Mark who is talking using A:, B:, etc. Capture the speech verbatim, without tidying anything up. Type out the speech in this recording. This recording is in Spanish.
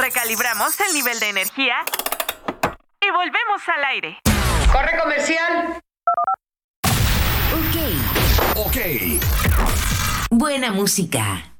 A: Recalibramos el nivel de energía y volvemos al aire.
B: ¡Corre comercial!
C: Ok.
D: Ok.
C: Buena música.